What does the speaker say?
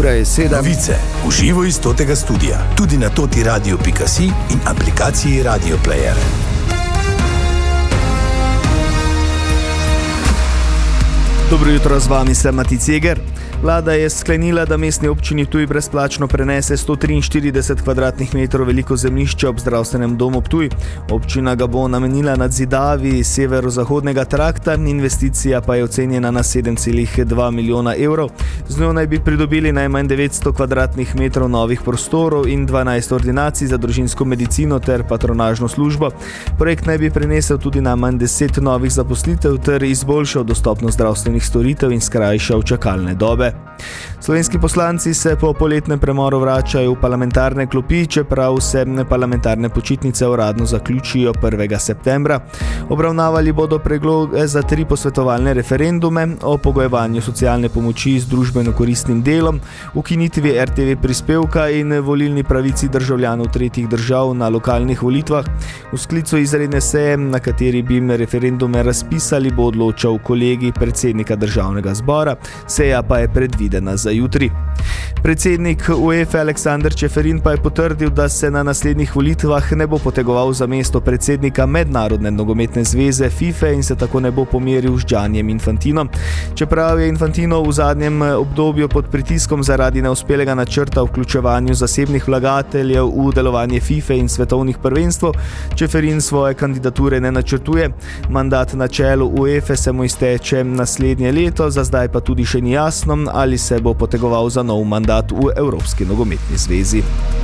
Ura je 7. Novice v živo iz totega studia, tudi na totiradio.si in aplikaciji Radio Player. Dobro jutro, z vami sem Mati Ceger. Vlada je sklenila, da mestni občini Ptuj brezplačno prenese 143 kvadratnih metrov veliko zemljišče ob zdravstvenem domu Ptuj. Občina ga bo namenila nadzidavi severozahodnega trakta, investicija pa je ocenjena na 7,2 milijona evrov. Z njo naj bi pridobili najmanj 900 kvadratnih metrov novih prostorov in 12 ordinacij za družinsko medicino ter patronažno službo. Projekt naj bi prinesel tudi najmanj 10 novih zaposlitev ter izboljšal dostopnost zdravstvenih storitev in skrajšal čakalne dobe. Slovenski poslanci se po poletnem premoru vračajo v parlamentarne klopi, čeprav se parlamentarne počitnice uradno zaključijo 1. septembra. Obravnavali bodo predloge za 3 posvetovalne referendume o pogojevanju socialne pomoči z družbeno koristnim delom, ukinitvi RTV prispevka in volilni pravici državljanov tretjih držav na lokalnih volitvah. V sklicu izredne seje, na kateri bi referendume razpisali, bo odločal kolegij predsednika Državnega zbora, seja pa je predvidena za jutri. Predsednik UEFA Aleksander Čeferin pa je potrdil, da se na naslednjih volitvah ne bo potegoval za mesto predsednika Mednarodne nogometne zveze FIFA in se tako ne bo pomeril z Giannijem Infantinom. Čeprav je Infantino v zadnjem obdobju pod pritiskom zaradi neuspelega načrta o vključevanju zasebnih vlagateljev v delovanje FIFA in svetovnih prvenstev, Čeferin svoje kandidature ne načrtuje. Mandat na čelu UEFA se mu izteče naslednje leto, za zdaj pa tudi še ni jasno, ali se bo potegoval za nov mandat v Evropski nogometni zvezi.